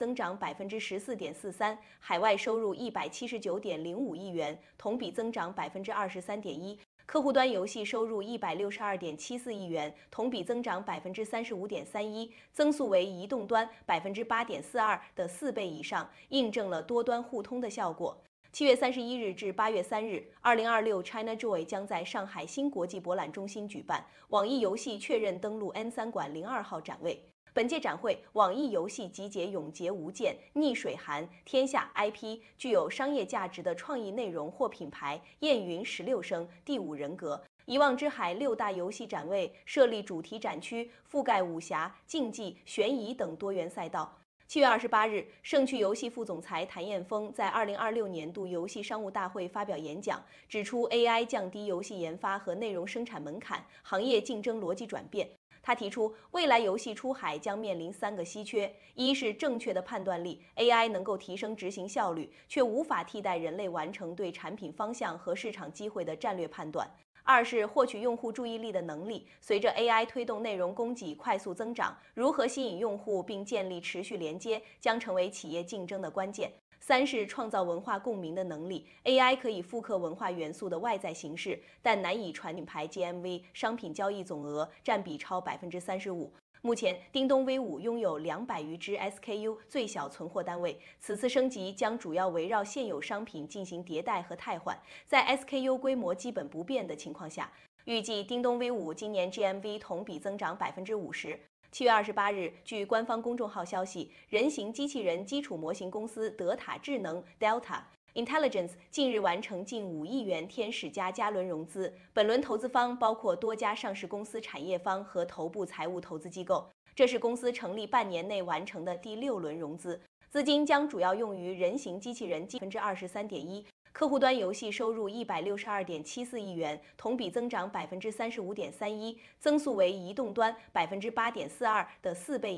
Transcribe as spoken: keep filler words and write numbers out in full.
增长百分之十四点四三；海外收入一百七十九点零五亿元，同比增长百分之二十三点一；客户端游戏收入一百六十二点七四亿元，同比增长百分之三十五点三一，增速为移动端百分之八点四二的四倍以上，印证了多端互通的效果。七月三十一日至八月三日，二零二六 ChinaJoy 将在上海新国际博览中心举办。网易游戏确认登陆 N 三馆零二号展位。本届展会，网易游戏集结永劫无间、逆水寒、天下 I P 具有商业价值的创意内容或品牌，燕云十六声、第五人格、遗忘之海六大游戏展位，设立主题展区，覆盖武侠、竞技、悬疑等多元赛道。七月二十八日，盛趣游戏副总裁谭艳峰在二零二六年度游戏商务大会发表演讲，指出 A I 降低游戏研发和内容生产门槛，行业竞争逻辑转变。他提出，未来游戏出海将面临三个稀缺：一是正确的判断力 ，A I 能够提升执行效率，却无法替代人类完成对产品方向和市场机会的战略判断。二是获取用户注意力的能力，随着 A I 推动内容供给快速增长，如何吸引用户并建立持续连接，将成为企业竞争的关键。三是创造文化共鸣的能力 ，A I 可以复刻文化元素的外在形式，但难以传品牌 G M V 商品交易总额占比超百分之三十五。目前，叮咚 V 五拥有两百余只 S K U 最小存货单位，此次升级将主要围绕现有商品进行迭代和汰换，在 S K U 规模基本不变的情况下，预计叮咚 V 五今年 G M V 同比增长百分之五十。七月二十八日，据官方公众号消息，人形机器人基础模型公司德塔智能 Delta Intelligence 近日完成近五亿元天使加加轮融资，本轮投资方包括多家上市公司产业方和头部财务投资机构，这是公司成立半年内完成的第六轮融资，资金将主要用于人形机器人百分之二十三点一。客户端游戏收入一百六十二点七四亿元，同比增长百分之三十五点三一，增速为移动端百分之八点四二的四倍。